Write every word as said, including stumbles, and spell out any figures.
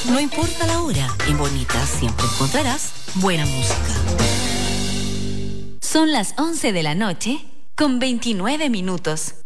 No importa la hora, en Bonita siempre encontrarás buena música. Son las once de la noche con veintinueve minutos.